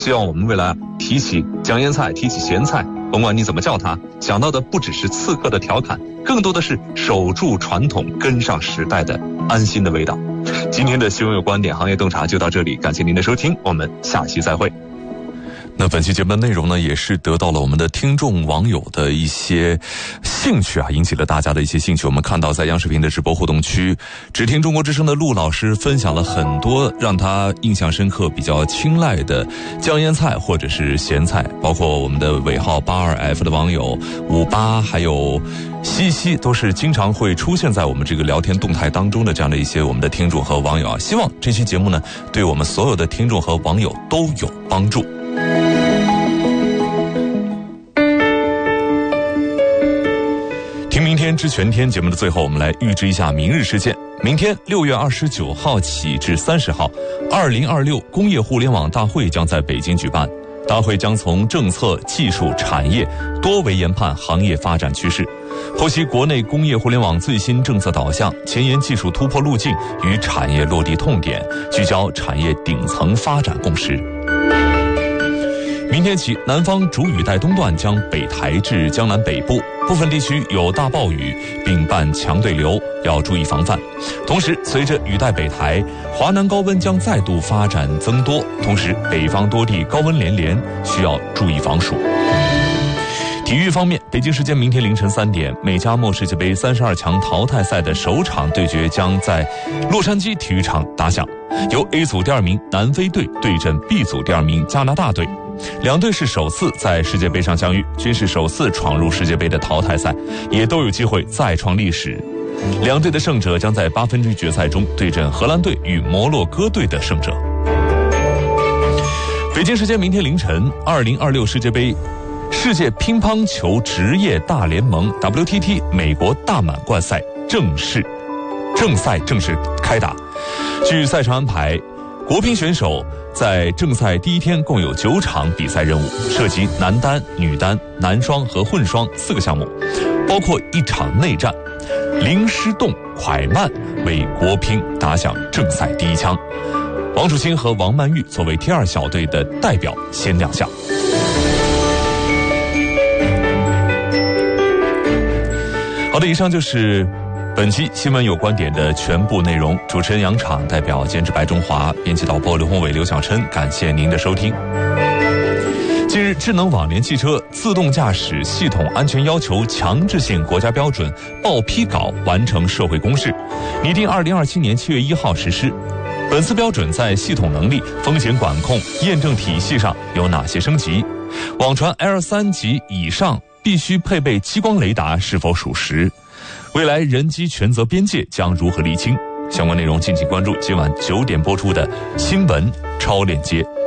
希望我们未来提起江腌菜，提起咸菜，甭管你怎么叫它，想到的不只是刺客的调侃，更多的是守住传统、跟上时代的安心的味道。今天的新闻有观点行业洞察就到这里，感谢您的收听，我们下期再会。 那本期节目的内容呢，也是得到了我们的听众网友的一些兴趣啊，引起了大家的一些兴趣。我们看到在央视频的直播互动区，只听中国之声的陆老师分享了很多让他印象深刻、比较青睐的江腌菜或者是咸菜，包括我们的尾号82F 的网友58，还有西西，都是经常会出现在我们这个聊天动态当中的这样的一些我们的听众和网友啊。希望这期节目呢，对我们所有的听众和网友都有帮助。听明天知全天节目的最后，我们来预知一下明日事件。明天6月29号起至30号，2026工业互联网大会将在北京举办。大会将从政策、技术、产业多维研判行业发展趋势，剖析国内工业互联网最新政策导向、前沿技术突破路径与产业落地痛点，聚焦产业顶层发展共识。明天起，南方主雨带东段将北抬至江南北部，部分地区有大暴雨，并伴强对流，要注意防范。同时，随着雨带北抬，华南高温将再度发展增多，同时北方多地高温连连，需要注意防暑。体育方面，北京时间明天凌晨3点，美加墨世界杯32强淘汰赛的首场对决将在洛杉矶体育场打响，由 A 组第2名南非队对阵 B 组第2名加拿大队。两队是首次在世界杯上相遇，均是首次闯入世界杯的淘汰赛，也都有机会再创历史。两队的胜者将在8分之一决赛中对阵荷兰队与摩洛哥队的胜者。北京时间明天凌晨，2026世界杯世界乒乓球职业大联盟 WTT 美国大满贯赛正赛正式开打。据赛程安排，国乒选手在正赛第一天共有9场比赛任务，涉及男单、女单、男双和混双4个项目，包括1场内战。林诗栋、蒯曼为国乒打响正赛第一枪，王楚钦和王曼玉作为T2小队的代表先亮相。好的，以上就是本期新闻有观点的全部内容。主持人杨昶，代表监制白中华，编辑导播刘宏伟、刘小琛，感谢您的收听。近日，智能网联汽车自动驾驶系统安全要求强制性国家标准报批稿完成社会公示，拟定2027年7月1号实施。本次标准在系统能力、风险管控、验证体系上有哪些升级？网传 L3级以上必须配备激光雷达是否属实？未来人机权责边界将如何厘清？相关内容敬请关注今晚9点播出的新闻超链接。